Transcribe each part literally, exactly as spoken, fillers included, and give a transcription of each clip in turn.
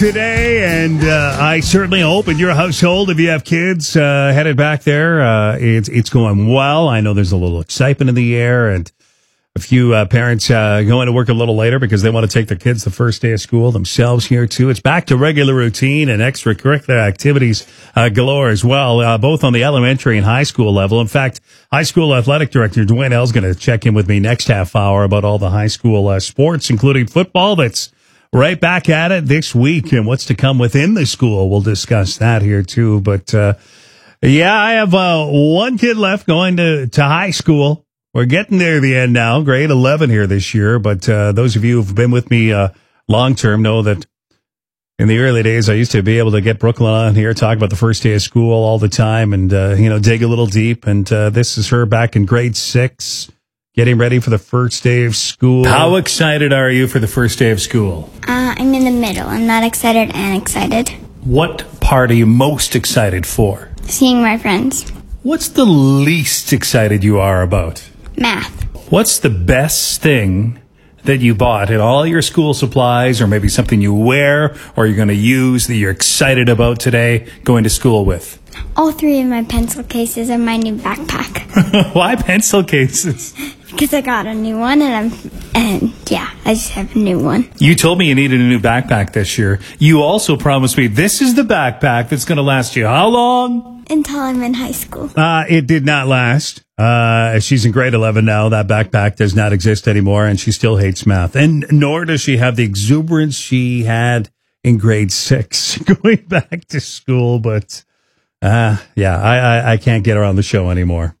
Today, and uh, I certainly hope in your household, if you have kids uh, headed back there, uh, it's it's going well. I know there's a little excitement in the air, and a few uh, parents uh, going to work a little later because they want to take their kids the first day of school themselves here too. It's back to regular routine and extracurricular activities uh, galore as well, uh, both on the elementary and high school level. In fact, high school athletic director Dwayne L is going to check in with me next half hour about all the high school uh, sports, including football. That's right back at it this week, and what's to come within the school. We'll discuss that here too. But uh, yeah, I have uh, one kid left going to, to high school. We're getting near the end now, grade eleven here this year. But uh, those of you who've been with me uh, long term know that in the early days, I used to be able to get Brooklyn on here, talk about the first day of school all the time, and uh, you know, dig a little deep. And uh, this is her back in grade six. Getting ready for the first day of school. How excited are you for the first day of school? Uh, I'm in the middle. I'm not excited and excited. What part are you most excited for? Seeing my friends. What's the least excited you are about? Math. What's the best thing that you bought in all your school supplies, or maybe something you wear or you're going to use that you're excited about today going to school with? All three of my pencil cases and my new backpack. Why pencil cases? Because I got a new one, and I'm, and yeah, I just have a new one. You told me you needed a new backpack this year. You also promised me this is the backpack that's going to last you how long? Until I'm in high school. Uh, it did not last. Uh, she's in grade eleven now. That backpack does not exist anymore, and she still hates math. And nor does she have the exuberance she had in grade six going back to school. But, uh, yeah, I, I, I can't get her on the show anymore.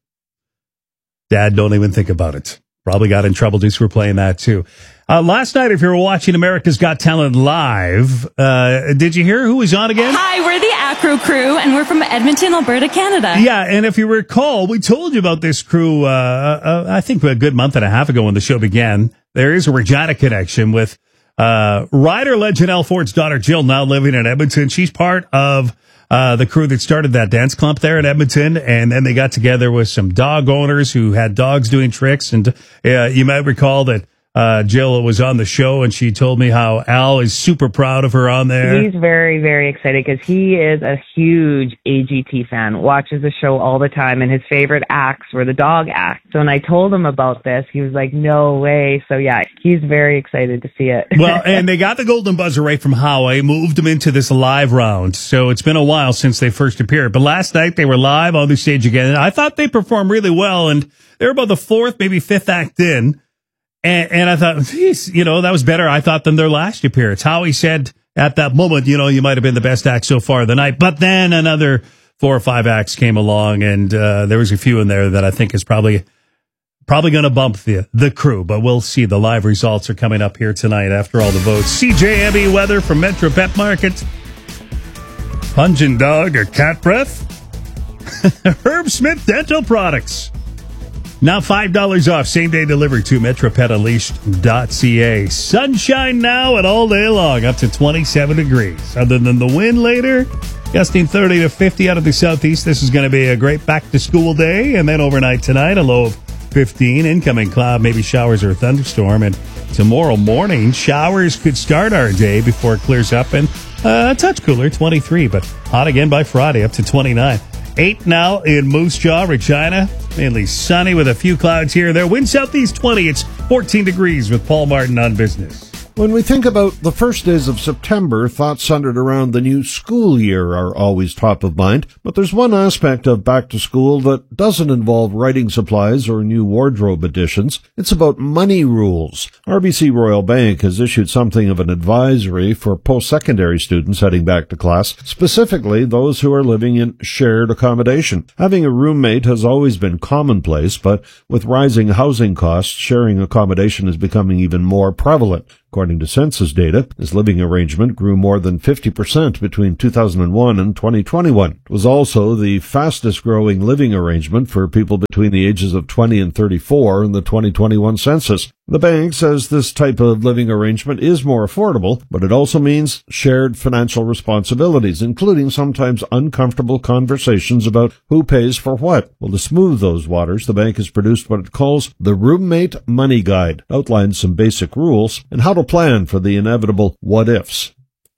Dad, don't even think about it. Probably got in trouble just for playing that, too. Uh, last night, if you were watching America's Got Talent live, uh, did you hear who was on again? Hi, we're the Acro Crew, and we're from Edmonton, Alberta, Canada. Yeah, and if you recall, we told you about this crew, uh, uh, I think a good month and a half ago when the show began. There is a Regina connection with uh, rider legend Al Ford's daughter, Jill, now living in Edmonton. She's part of Uh, the crew that started that dance club there in Edmonton, and then they got together with some dog owners who had dogs doing tricks. And uh, you might recall that uh, Jill was on the show, and she told me how Al is super proud of her on there. He's very, very excited because he is a huge A G T fan, watches the show all the time, and his favorite acts were the dog acts. So when I told him about this, he was like, no way. So yeah, he's very excited to see it. Well, and they got the Golden Buzzer right from Howie, moved them into this live round. So it's been a while since they first appeared. But last night they were live on the stage again, and I thought they performed really well, and they were about the fourth, maybe fifth act in. And, and I thought, geez, you know, that was better, I thought, than their last appearance. Howie said at that moment, you know, you might have been the best act so far of the night. But then another four or five acts came along, and uh, there was a few in there that I think is probably probably going to bump the the crew. But we'll see. The live results are coming up here tonight after all the votes. C J M E weather from Metro Pet Market. Pungent dog or cat breath? Herb Smith Dental Products. Now five dollars off same-day delivery to metro pet unleashed dot c a. Sunshine now and all day long, up to twenty-seven degrees. Other than the wind later, gusting thirty to fifty out of the southeast. This is going to be a great back-to-school day. And then overnight tonight, a low of fifteen. Incoming cloud, maybe showers or a thunderstorm. And tomorrow morning, showers could start our day before it clears up. And uh, a touch cooler, twenty-three. But hot again by Friday, up to twenty-nine. Eight now in Moose Jaw, Regina. Mainly sunny with a few clouds here and there. Wind southeast twenty. It's fourteen degrees with Paul Martin on Business. When we think about the first days of September, thoughts centered around the new school year are always top of mind. But there's one aspect of back to school that doesn't involve writing supplies or new wardrobe additions. It's about money rules. R B C Royal Bank has issued something of an advisory for post-secondary students heading back to class, specifically those who are living in shared accommodation. Having a roommate has always been commonplace, but with rising housing costs, sharing accommodation is becoming even more prevalent. According to census data, this living arrangement grew more than fifty percent between two thousand one and twenty twenty-one. It was also the fastest growing living arrangement for people between the ages of twenty and thirty-four in the twenty twenty-one census. The bank says this type of living arrangement is more affordable, but it also means shared financial responsibilities, including sometimes uncomfortable conversations about who pays for what. Well, to smooth those waters, the bank has produced what it calls the Roommate Money Guide, outlines some basic rules and how to plan for the inevitable what-ifs.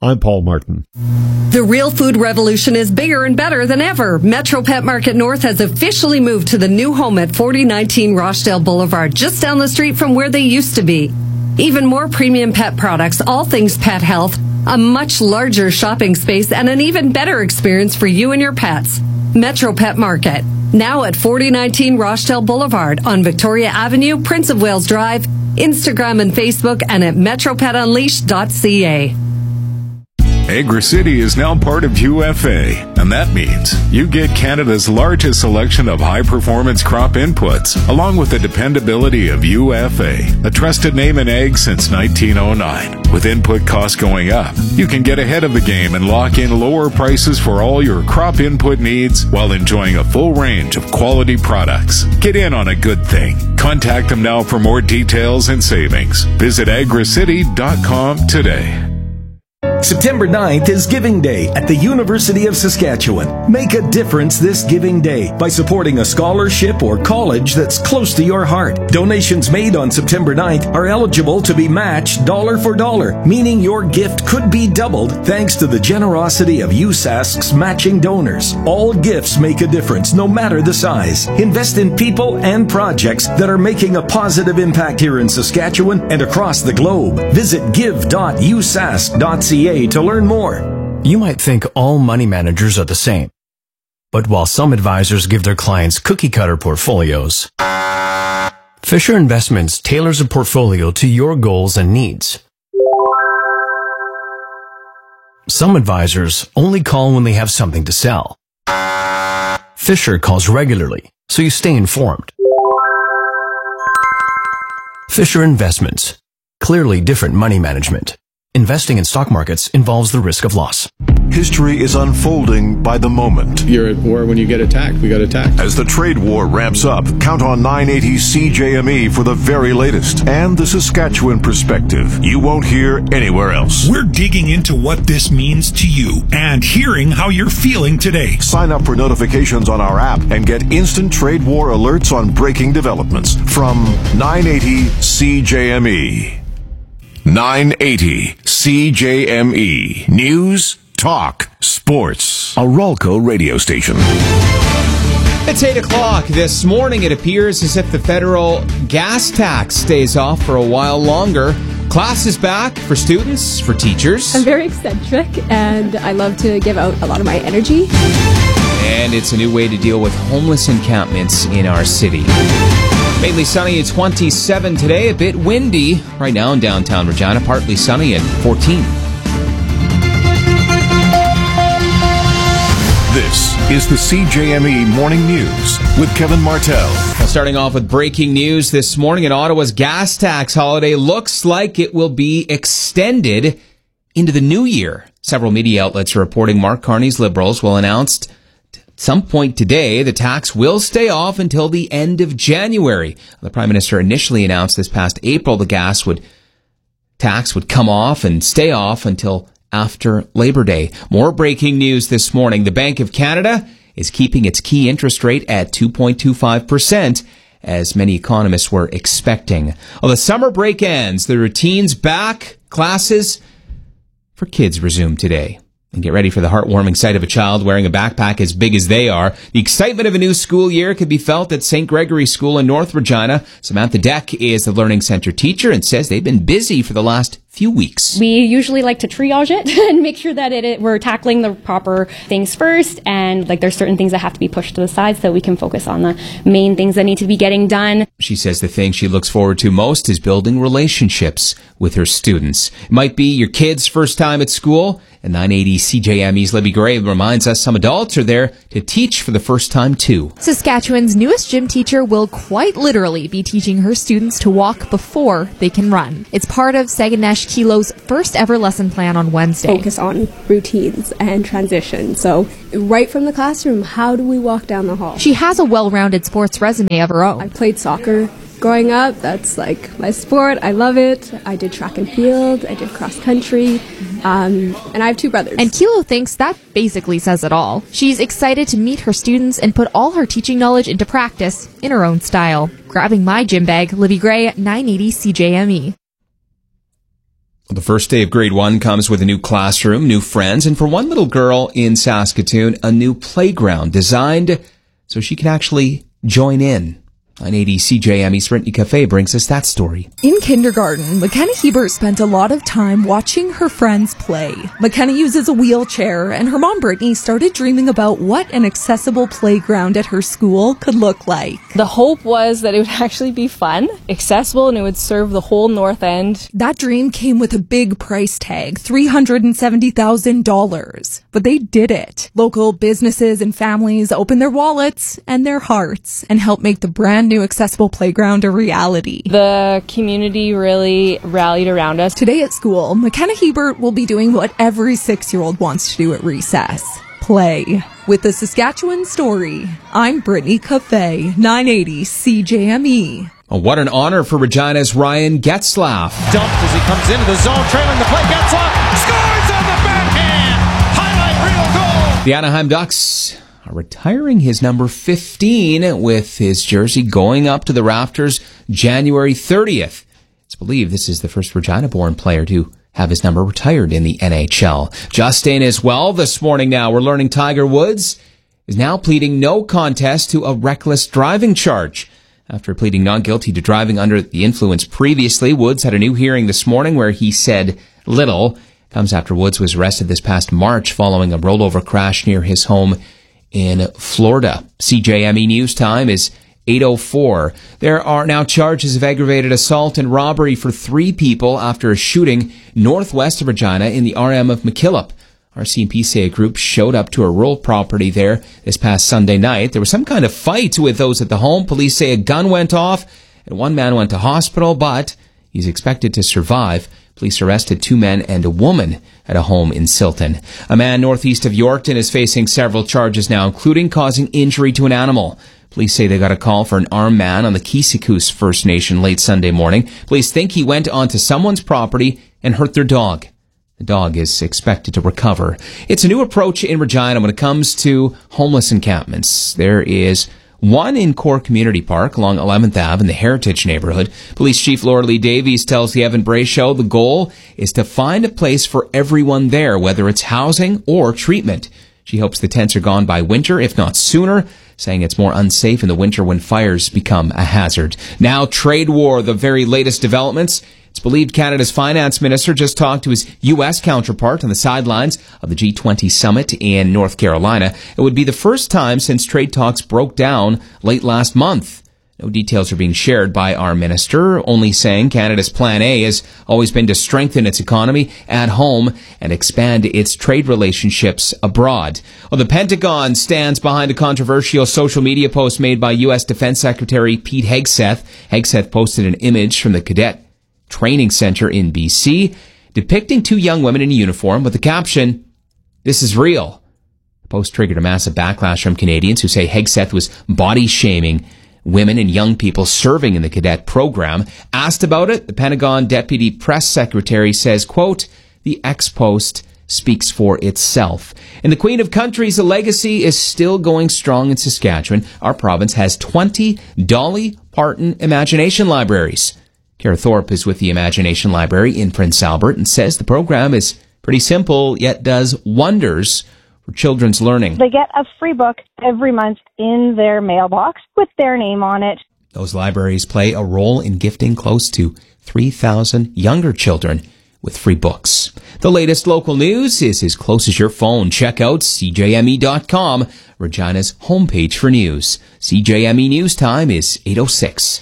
I'm Paul Martin. The real food revolution is bigger and better than ever. Metro Pet Market North has officially moved to the new home at forty nineteen Rochdale Boulevard, just down the street from where they used to be. Even more premium pet products, all things pet health, a much larger shopping space, and an even better experience for you and your pets. Metro Pet Market, now at forty nineteen Rochdale Boulevard on Victoria Avenue, Prince of Wales Drive, Instagram and Facebook, and at metro pet unleashed dot c a. Agri-City is now part of U F A, and that means you get Canada's largest selection of high-performance crop inputs, along with the dependability of U F A, a trusted name in ag since nineteen oh nine. With input costs going up, you can get ahead of the game and lock in lower prices for all your crop input needs while enjoying a full range of quality products. Get in on a good thing. Contact them now for more details and savings. Visit agri city dot com today. September ninth is Giving Day at the University of Saskatchewan. Make a difference this Giving Day by supporting a scholarship or college that's close to your heart. Donations made on September ninth are eligible to be matched dollar for dollar, meaning your gift could be doubled thanks to the generosity of U S A S C's matching donors. All gifts make a difference, no matter the size. Invest in people and projects that are making a positive impact here in Saskatchewan and across the globe. Visit give dot u s a s c dot c a to learn more. You might think all money managers are the same. But while some advisors give their clients cookie-cutter portfolios, Fisher Investments tailors a portfolio to your goals and needs. Some advisors only call when they have something to sell. Fisher calls regularly, so you stay informed. Fisher Investments. Clearly different money management. Investing in stock markets involves the risk of loss. History is unfolding by the moment. You're at war when you get attacked. We got attacked. As the trade war ramps up, count on nine eighty C J M E for the very latest and the Saskatchewan perspective you won't hear anywhere else. We're digging into what this means to you and hearing how you're feeling today. Sign up for notifications on our app and get instant trade war alerts on breaking developments from nine eighty C J M E. nine eighty C J M E. News, talk, sports. A Rolco radio station. It's eight o'clock. This morning, it appears as if the federal gas tax stays off for a while longer. Class is back for students, for teachers. I'm very eccentric, and I love to give out a lot of my energy. And it's a new way to deal with homeless encampments in our city. Mainly sunny at twenty-seven today, a bit windy right now in downtown Regina, partly sunny at fourteen. This is the C J M E Morning News with Kevin Martell. Now, starting off with breaking news this morning, in Ottawa's gas tax holiday looks like it will be extended into the new year. Several media outlets are reporting Mark Carney's Liberals will announce at some point today, the tax will stay off until the end of January. The Prime Minister initially announced this past April the gas would tax would come off and stay off until after Labor Day. More breaking news this morning. The Bank of Canada is keeping its key interest rate at two point two five percent, as many economists were expecting. Well, the summer break ends. The routine's back. Classes for kids resume today. And get ready for the heartwarming sight of a child wearing a backpack as big as they are. The excitement of a new school year could be felt at Saint Gregory School in North Regina. Samantha Deck is the Learning Center teacher and says they've been busy for the last few weeks. We usually like to triage it and make sure that it, it we're tackling the proper things first, and like there's certain things that have to be pushed to the side so we can focus on the main things that need to be getting done. She says the thing she looks forward to most is building relationships with her students. It might be your kid's first time at school, and nine eighty C J M E's Libby Gray reminds us some adults are there to teach for the first time too. Saskatchewan's newest gym teacher will quite literally be teaching her students to walk before they can run. It's part of Saguenash Kilo's first ever lesson plan on Wednesday. Focus on routines and transition. So right from the classroom, how do we walk down the hall? She has a well-rounded sports resume of her own. I played soccer growing up. That's like my sport. I love it. I did track and field. I did cross country. Um, and I have two brothers. And Kilo thinks that basically says it all. She's excited to meet her students and put all her teaching knowledge into practice in her own style. Grabbing my gym bag, Libby Gray, nine eighty C J M E. The first day of grade one comes with a new classroom, new friends, and for one little girl in Saskatoon, a new playground designed so she can actually join in. nine eighty C J M E's Brittany Cafe brings us that story. In kindergarten, McKenna Hebert spent a lot of time watching her friends play. McKenna uses a wheelchair, and her mom, Brittany, started dreaming about what an accessible playground at her school could look like. The hope was that it would actually be fun, accessible, and it would serve the whole North End. That dream came with a big price tag, three hundred seventy thousand dollars. But they did it. Local businesses and families opened their wallets and their hearts and helped make the brand new accessible playground a reality. The community really rallied around us. Today at school, McKenna Hebert will be doing what every six-year-old wants to do at recess. Play. With the Saskatchewan Story, I'm Brittany Cafe, nine eighty C J M E. Oh, what an honor for Regina's Ryan Getzlaff. Dumped as he comes into the zone, trailing the play. Getzlaff scores on the backhand. Highlight reel goal. The Anaheim Ducks are retiring his number fifteen with his jersey going up to the rafters January thirtieth. It's believed this is the first Regina-born player to have his number retired in the N H L. Just in as well this morning now, we're learning Tiger Woods is now pleading no contest to a reckless driving charge. After pleading not guilty to driving under the influence previously, Woods had a new hearing this morning where he said little. Comes after Woods was arrested this past March following a rollover crash near his home in Florida. C J M E News Time is eight oh four. There are now charges of aggravated assault and robbery for three people after a shooting northwest of Regina in the R M of McKillop. R C M P say a group showed up to a rural property there this past Sunday night. There was some kind of fight with those at the home. Police say a gun went off and one man went to hospital, but he's expected to survive. Police arrested two men and a woman at a home in Silton. A man northeast of Yorkton is facing several charges now, including causing injury to an animal. Police say they got a call for an armed man on the Kisikoos First Nation late Sunday morning. Police think he went onto someone's property and hurt their dog. The dog is expected to recover. It's a new approach in Regina when it comes to homeless encampments. There is one in Core Community Park along eleventh Avenue in the Heritage neighborhood. Police Chief Laura Lee Davies tells the Evan Bray Show the goal is to find a place for everyone there, whether it's housing or treatment. She hopes the tents are gone by winter, if not sooner, saying it's more unsafe in the winter when fires become a hazard. Now, trade war, the very latest developments. It's believed Canada's finance minister just talked to his U S counterpart on the sidelines of the G twenty summit in North Carolina. It would be the first time since trade talks broke down late last month. No details are being shared by our minister, only saying Canada's plan A has always been to strengthen its economy at home and expand its trade relationships abroad. Well, the Pentagon stands behind a controversial social media post made by U S Defense Secretary Pete Hegseth. Hegseth posted an image from the Cadet Training Center in B C depicting two young women in uniform with the caption, "This is real." The post triggered a massive backlash from Canadians who say Hegseth was body shaming women and young people serving in the cadet program. Asked about it, the Pentagon Deputy Press Secretary says, quote, "The ex-post speaks for itself." In the Queen of Countries, the legacy is still going strong in Saskatchewan. Our province has twenty Dolly Parton Imagination Libraries. Kara Thorpe is with the Imagination Library in Prince Albert and says the program is pretty simple, yet does wonders for children's learning. They get a free book every month in their mailbox with their name on it. Those libraries play a role in gifting close to three thousand younger children with free books. The latest local news is as close as your phone. Check out C J M E dot com, Regina's homepage for news. C J M E News Time is eight oh six.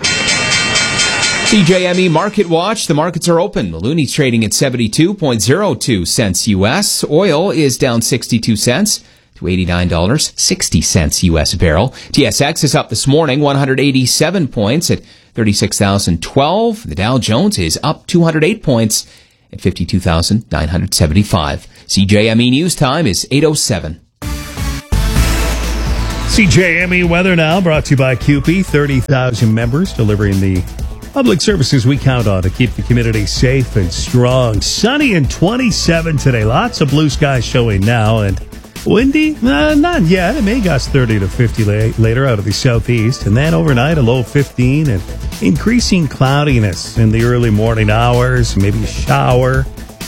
C J M E Market Watch. The markets are open. The Looney's trading at seventy-two point oh two cents U S. Oil is down sixty-two cents to eighty-nine dollars and sixty cents U S a barrel. T S X is up this morning one hundred eighty-seven points at thirty-six thousand twelve. The Dow Jones is up two hundred eight points at fifty-two thousand nine hundred seventy-five. C J M E News Time is eight oh seven. C J M E weather now brought to you by C U P E. thirty thousand members delivering the public services we count on to keep the community safe and strong. Sunny and twenty-seven today. Lots of blue skies showing now. And windy? Uh, not yet. It may gust thirty to fifty la- later out of the southeast. And then overnight, a low fifteen and increasing cloudiness in the early morning hours. Maybe a shower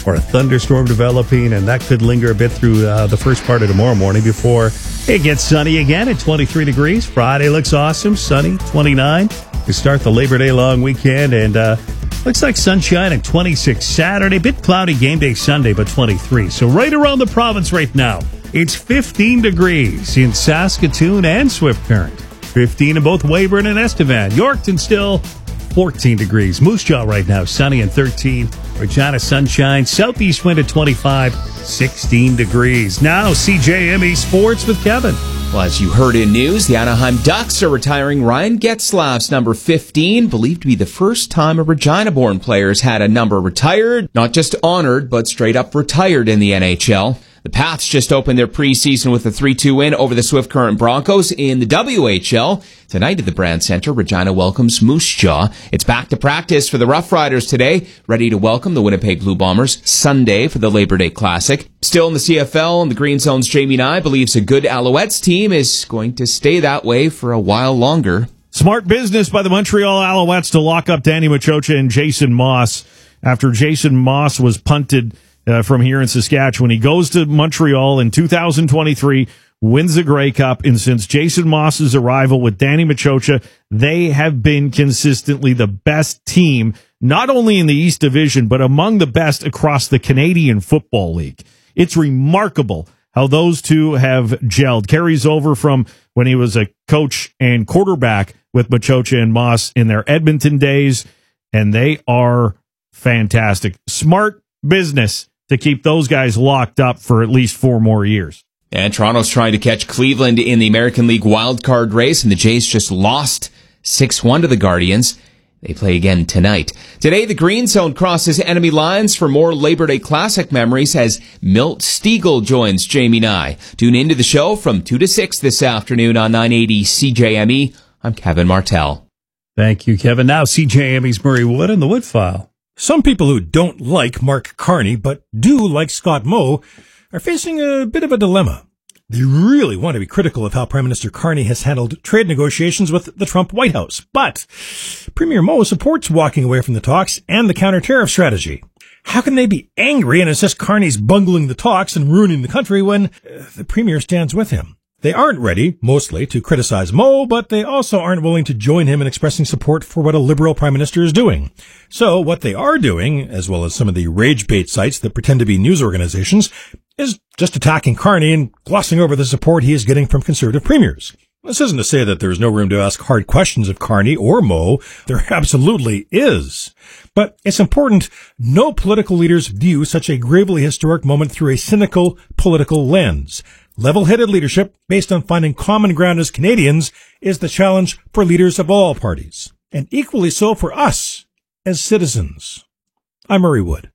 or a thunderstorm developing, and that could linger a bit through uh, the first part of tomorrow morning before it gets sunny again at twenty-three degrees. Friday looks awesome, sunny, twenty-nine. To start the Labor Day long weekend, and uh, looks like sunshine at twenty-six Saturday. Bit cloudy game day Sunday, but twenty-three. So right around the province right now, it's fifteen degrees in Saskatoon and Swift Current. fifteen in both Weyburn and Estevan. Yorkton still fourteen degrees. Moose Jaw right now, sunny and thirteen. Regina sunshine. Southeast wind at twenty-five, sixteen degrees. Now C J M E Sports with Kevin. Well, as you heard in news, the Anaheim Ducks are retiring Ryan Getzlaf's number fifteen, believed to be the first time a Regina-born player has had a number retired, not just honored, but straight up retired in the N H L. The Pats just opened their preseason with a three two win over the Swift Current Broncos in the W H L. Tonight at the Brand Center, Regina welcomes Moose Jaw. It's back to practice for the Rough Riders today, ready to welcome the Winnipeg Blue Bombers Sunday for the Labor Day Classic. Still in the C F L, and the Green Zone's Jamie Nye believes a good Alouettes team is going to stay that way for a while longer. Smart business by the Montreal Alouettes to lock up Danny Machocha and Jason Moss after Jason Moss was punted Uh, from here in Saskatchewan. He goes to Montreal in two thousand twenty-three, wins the Grey Cup, and since Jason Moss's arrival with Danny Machocha, they have been consistently the best team, not only in the East Division, but among the best across the Canadian Football League. It's remarkable how those two have gelled. Carries over from when he was a coach and quarterback with Machocha and Moss in their Edmonton days, and they are fantastic. Smart business to keep those guys locked up for at least four more years. And Toronto's trying to catch Cleveland in the American League wildcard race, and the Jays just lost six one to the Guardians. They play again tonight. Today, the Green Zone crosses enemy lines for more Labor Day Classic memories as Milt Stiegel joins Jamie Nye. Tune into the show from two to six this afternoon on nine eighty C J M E. I'm Kevin Martell. Thank you, Kevin. Now C J M E's Murray Wood and the Wood File. Some people who don't like Mark Carney but do like Scott Moe are facing a bit of a dilemma. They really want to be critical of how Prime Minister Carney has handled trade negotiations with the Trump White House, but Premier Moe supports walking away from the talks and the counter-tariff strategy. How can they be angry and insist Carney's bungling the talks and ruining the country when uh, the Premier stands with him? They aren't ready, mostly, to criticize Moe, but they also aren't willing to join him in expressing support for what a Liberal Prime Minister is doing. So what they are doing, as well as some of the rage bait sites that pretend to be news organizations, is just attacking Carney and glossing over the support he is getting from Conservative premiers. This isn't to say that there's no room to ask hard questions of Carney or Moe. There absolutely is. But it's important no political leaders view such a gravely historic moment through a cynical political lens. Level-headed leadership based on finding common ground as Canadians is the challenge for leaders of all parties, and equally so for us as citizens. I'm Murray Wood.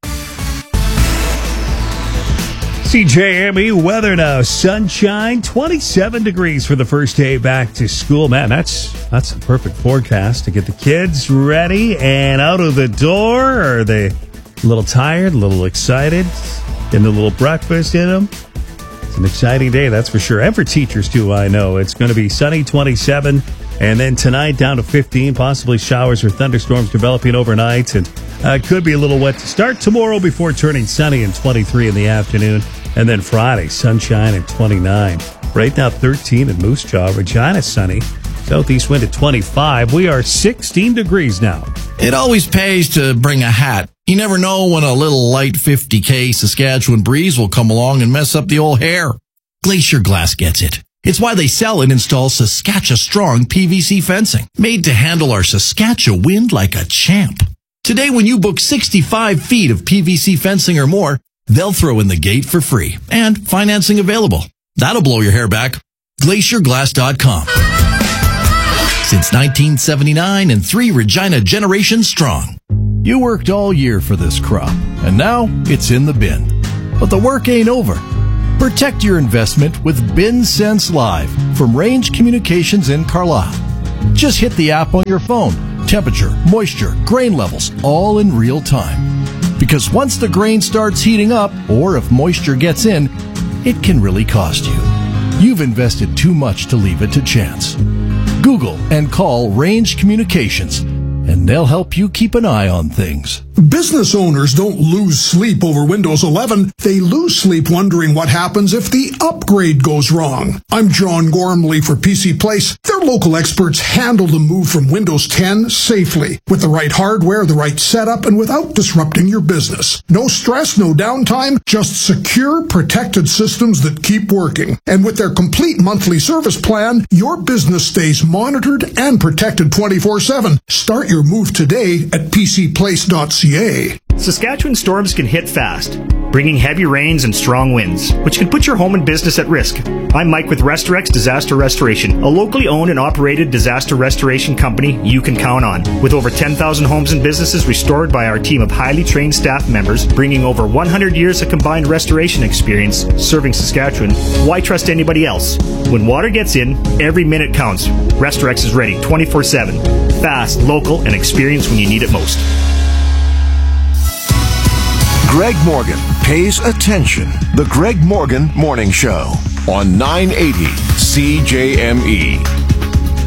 C J M E weather now. Sunshine, twenty-seven degrees for the first day back to school. Man, that's that's a perfect forecast to get the kids ready and out of the door. Are they a little tired, a little excited, getting a little breakfast in them? An exciting day, that's for sure. And for teachers, too, I know. It's going to be sunny, twenty-seven, and then tonight down to fifteen, possibly showers or thunderstorms developing overnight, and uh, could be a little wet to start tomorrow before turning sunny and twenty-three in the afternoon, and then Friday, sunshine and twenty-nine. Right now, thirteen in Moose Jaw. Regina, sunny. Southeast wind at twenty-five. We are sixteen degrees now. It always pays to bring a hat. You never know when a little light fifty K Saskatchewan breeze will come along and mess up the old hair. Glacier Glass gets it. It's why they sell and install Saskatchewan-strong P V C fencing, made to handle our Saskatchewan wind like a champ. Today, when you book sixty-five feet of P V C fencing or more, they'll throw in the gate for free, and financing available. That'll blow your hair back. glacier glass dot com. Since nineteen seventy-nine and three Regina generations strong. You worked all year for this crop, and now it's in the bin. But the work ain't over. Protect your investment with Bin Sense Live from Range Communications in Carlisle. Just hit the app on your phone. Temperature, moisture, grain levels, all in real time. Because once the grain starts heating up, or if moisture gets in, it can really cost you. You've invested too much to leave it to chance. Google and call Range Communications, and they'll help you keep an eye on things Business owners don't lose sleep over Windows eleven. They lose sleep wondering what happens if the upgrade goes wrong. I'm John Gormley for P C Place. Their local experts handle the move from Windows ten safely, with the right hardware, the right setup, and without disrupting your business. No stress, no downtime, just secure, protected systems that keep working. And with their complete monthly service plan, your business stays monitored and protected twenty-four seven. Start your move today at p c place dot c a. Saskatchewan storms can hit fast, bringing heavy rains and strong winds, which can put your home and business at risk. I'm Mike with Restorex Disaster Restoration, a locally owned and operated disaster restoration company you can count on. With over ten thousand homes and businesses restored by our team of highly trained staff members, bringing over one hundred years of combined restoration experience serving Saskatchewan, why trust anybody else? When water gets in, every minute counts. Restorex is ready twenty-four seven. Fast, local, and experienced when you need it most. Greg Morgan pays attention. The Greg Morgan Morning Show on nine eighty C J M E.